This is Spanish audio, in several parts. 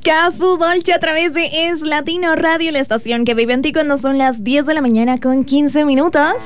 Casu Dolce a través de Es Latino Radio, la estación que vive en ti cuando son las 10 de la mañana con 15 minutos.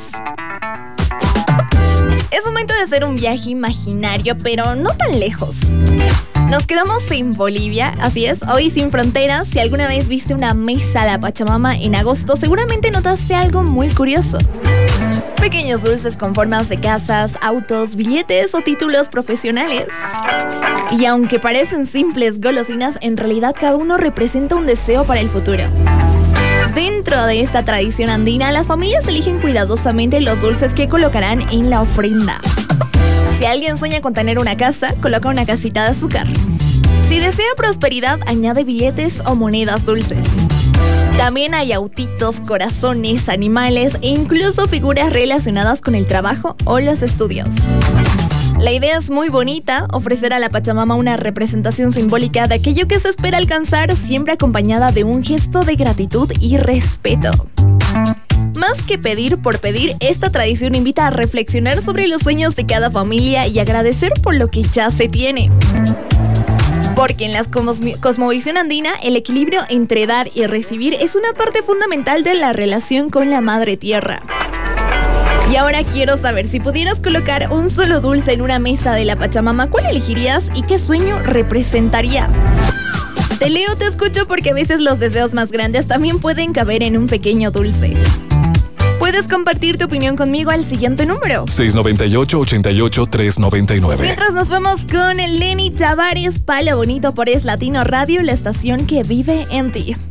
Es momento de hacer un viaje imaginario, pero no tan lejos. Nos quedamos en Bolivia, así es, hoy sin fronteras. Si alguna vez viste una mesa de Pachamama en agosto, seguramente notaste algo muy curioso. Pequeños dulces con formas de casas, autos, billetes o títulos profesionales. Y aunque parecen simples golosinas, en realidad cada uno representa un deseo para el futuro. Dentro de esta tradición andina, las familias eligen cuidadosamente los dulces que colocarán en la ofrenda. Si alguien sueña con tener una casa, coloca una casita de azúcar. Si desea prosperidad, añade billetes o monedas dulces. También hay autitos, corazones, animales e incluso figuras relacionadas con el trabajo o los estudios. La idea es muy bonita, ofrecer a la Pachamama una representación simbólica de aquello que se espera alcanzar, siempre acompañada de un gesto de gratitud y respeto. Más que pedir por pedir, esta tradición invita a reflexionar sobre los sueños de cada familia y agradecer por lo que ya se tiene. Porque en la cosmovisión andina, el equilibrio entre dar y recibir es una parte fundamental de la relación con la Madre Tierra. Y ahora quiero saber, si pudieras colocar un solo dulce en una mesa de la Pachamama, ¿cuál elegirías y qué sueño representaría? Te leo, te escucho, porque a veces los deseos más grandes también pueden caber en un pequeño dulce. Puedes compartir tu opinión conmigo al siguiente número: 698-88-399. Mientras nos vamos con el Lenny Tavares, Palo Bonito por Es Latino Radio, la estación que vive en ti.